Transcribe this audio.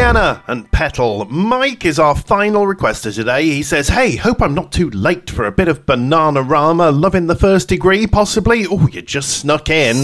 Diana and Petal. Mike is our final requester today. He says, hey, hope I'm not too late for a bit of Bananarama. Loving the First Degree, possibly? Oh, you just snuck in.